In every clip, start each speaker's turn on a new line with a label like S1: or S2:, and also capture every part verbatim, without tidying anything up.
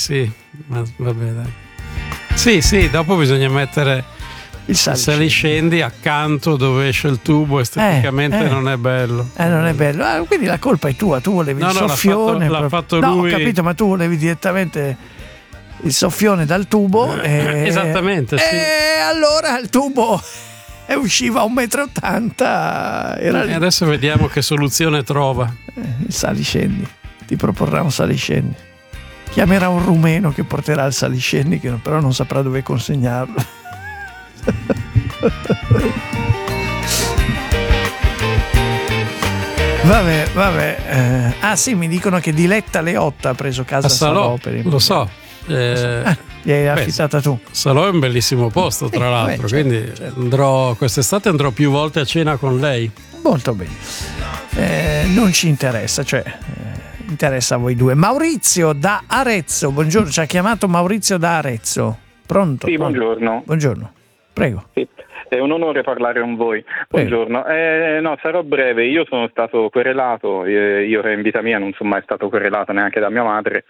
S1: sì, ma vabbè dai. Sì, sì, dopo bisogna mettere il saliscendi accanto dove esce il tubo, esteticamente eh, eh. non è bello.
S2: Eh, non è bello. Ah, quindi la colpa è tua, tu volevi no, il no, soffione.
S1: L'ha fatto, l'ha fatto
S2: no,
S1: lui.
S2: ho capito, ma tu volevi direttamente il soffione dal tubo. E...
S1: Esattamente, sì.
S2: E allora il tubo e usciva a un metro e ottanta. Era
S1: e adesso vediamo che soluzione trova.
S2: Eh, il saliscendi. Ti proporrà un saliscendi. Chiamerà un rumeno che porterà il saliscendi, che però non saprà dove consegnarlo. Vabbè, vabbè. Eh, ah sì, mi dicono che Diletta Leotta ha preso casa a Salò.
S1: Salò, lo so. Eh,
S2: ah, gli hai affittata tu.
S1: Salò è un bellissimo posto, tra eh, l'altro, beh, certo, quindi certo. andrò quest'estate andrò più volte a cena con lei.
S2: Molto bene. Eh, non ci interessa, cioè eh, interessa a voi due. Maurizio da Arezzo, buongiorno, ci ha chiamato Maurizio da Arezzo. Pronto?
S3: Sì,
S2: pronto.
S3: buongiorno.
S2: Buongiorno. Prego.
S3: Sì, è un onore parlare con voi. Buongiorno. Eh, no, sarò breve. Io sono stato querelato, eh, io in vita mia non sono mai stato querelato neanche da mia madre,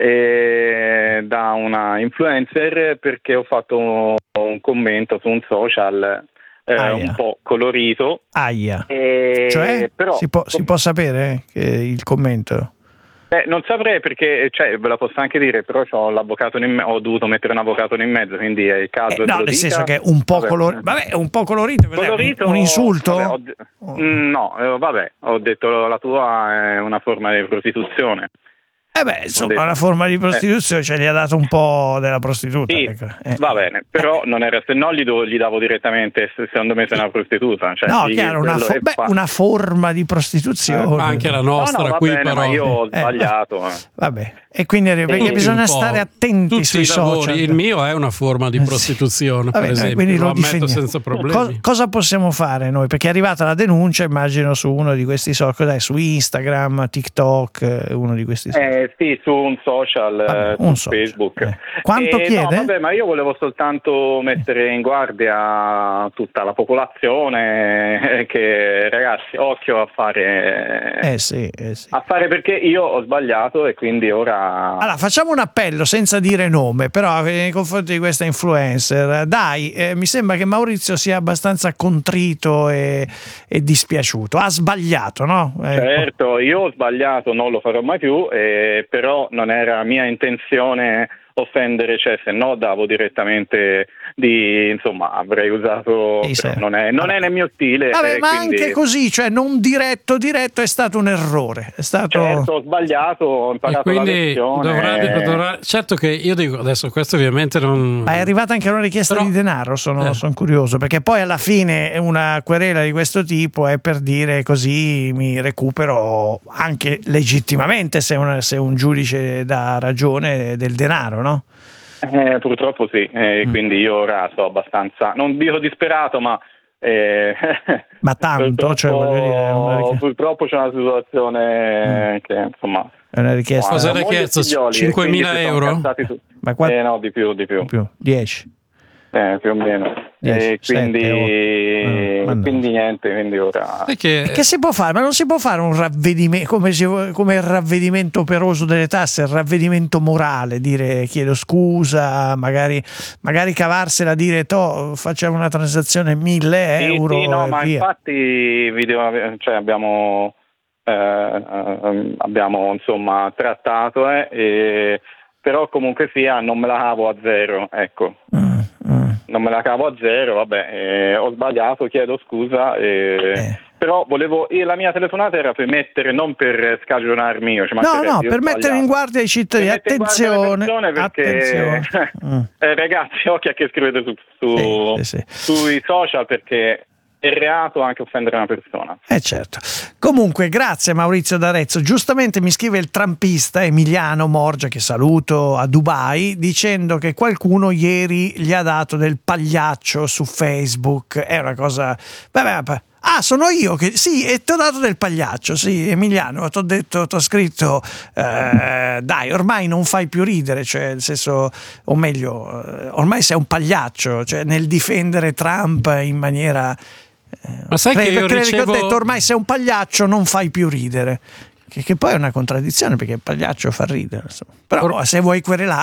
S3: eh, da una influencer perché ho fatto un, un commento su un social eh, un po' colorito.
S2: Aia.
S3: Eh,
S2: cioè,
S3: però,
S2: si, può, si può sapere che il commento?
S3: Eh, non saprei perché, cioè, ve la posso anche dire, però c'ho l'avvocato in me- ho dovuto mettere un avvocato in mezzo, quindi è il caso.
S2: Eh, no, nel
S3: dica.
S2: senso che è un po' colorito. Vabbè, è un po' colorito,
S3: colorito
S2: un, un insulto?
S3: Vabbè, ho de- oh. No, eh, vabbè, ho detto la tua è una forma di prostituzione.
S2: Eh beh, insomma, una forma di prostituzione, eh. cioè gli ha dato un po' della prostituta.
S3: Sì,
S2: ecco. eh.
S3: va bene, però eh. non era, se no gli, do, gli davo direttamente, secondo me sei una prostituta. Cioè,
S2: no, chiaro, una, fo- beh, una forma di prostituzione.
S1: Eh, anche la nostra,
S3: no, no, va
S1: qui
S3: bene,
S1: però.
S3: Ma io ho
S2: eh.
S3: sbagliato. Eh.
S2: Vabbè, e quindi perché bisogna stare attenti
S1: Tutti
S2: sui social.
S1: Il mio è una forma di prostituzione,
S2: Vabbè,
S1: per esempio,
S2: quindi
S1: lo,
S2: lo
S1: ammetto senza problemi.
S2: Co- cosa possiamo fare noi? Perché è arrivata la denuncia, immagino, su uno di questi social, su Instagram, TikTok, uno di questi social.
S3: Eh, sì, su un social,
S2: vabbè,
S3: eh,
S2: un
S3: su
S2: social.
S3: Facebook.
S2: Eh. Quanto
S3: eh,
S2: chiede?
S3: No, vabbè, ma io volevo soltanto mettere in guardia tutta la popolazione eh, che, ragazzi, occhio a fare
S2: eh sì, eh sì.
S3: a fare perché io ho sbagliato e quindi ora.
S2: Allora, facciamo un appello senza dire nome, però nei confronti di questa influencer. Dai, eh, mi sembra che Maurizio sia abbastanza contrito e, e dispiaciuto. Ha sbagliato, no?
S3: Ecco. Certo, io ho sbagliato, non lo farò mai più, eh, però non era mia intenzione offendere, cioè se no davo direttamente di, insomma, avrei usato,
S2: sì,
S3: non è, non è nel mio stile.
S2: Vabbè,
S3: eh,
S2: ma
S3: quindi...
S2: anche così, cioè non diretto diretto è stato un errore, è stato...
S3: Certo, ho sbagliato, ho imparato
S1: e quindi
S3: la lezione.
S1: Dovrà, dovrà, certo che io dico adesso questo ovviamente non...
S2: Ma è arrivata anche una richiesta però... di denaro, sono, eh. sono curioso, perché poi alla fine una querela di questo tipo è per dire così mi recupero anche legittimamente se un, se un giudice dà ragione del denaro, no?
S3: Eh, purtroppo sì, eh, mm. quindi io ora sto abbastanza, non dico disperato, ma eh,
S2: ma tanto, cioè, voglio dire, una
S3: purtroppo c'è una situazione mm. che insomma
S2: è una richiesta.
S1: Cosa hai richiesto? cinquemila euro?
S3: Su...
S2: Ma quattro...
S3: eh, no, di più, di più.
S2: Di più. dieci.
S3: Eh, più o meno.
S2: dieci,
S3: e quindi,
S2: sette, oh.
S3: quindi niente, quindi ora.
S2: Perché... Che si può fare? Ma non si può fare un ravvedimento come, si, come il ravvedimento operoso delle tasse, il ravvedimento morale, dire chiedo scusa, magari, magari cavarsela, dire to, facciamo una transazione mille
S3: sì,
S2: euro.
S3: Sì, no,
S2: e
S3: ma
S2: via.
S3: infatti video, cioè abbiamo eh, abbiamo insomma trattato eh, e però comunque sia non me la cavo a zero, ecco. Mm, mm. Non me la cavo a zero, vabbè, eh, ho sbagliato, chiedo scusa, eh, eh. però volevo, io, la mia telefonata era per mettere, non per scagionarmi io. Cioè,
S2: no, no, per mettere in guardia i cittadini, attenzione,
S3: perché,
S2: attenzione. mm.
S3: eh, ragazzi, occhio a che scrivete su, su,
S2: sì, sì, sì.
S3: sui social perché... è reato anche offendere una persona.
S2: Eh certo. Comunque, grazie Maurizio d'Arezzo. Giustamente mi scrive il trampista Emiliano Morgia, che saluto, a Dubai, dicendo che qualcuno ieri gli ha dato del pagliaccio su Facebook. È una cosa... Vabbè, vabbè. Ah, sono io che sì, e ti ho dato del pagliaccio, sì, Emiliano, ti ho detto, ti ho scritto, eh, dai, ormai non fai più ridere, cioè, nel senso, o meglio, ormai sei un pagliaccio, cioè, nel difendere Trump in maniera...
S1: Ma sai
S2: credo,
S1: che io
S2: credo
S1: ricevo...
S2: che ho detto ormai sei un pagliaccio, non fai più ridere, che, che poi è una contraddizione perché il pagliaccio fa ridere, insomma. Però se vuoi querelare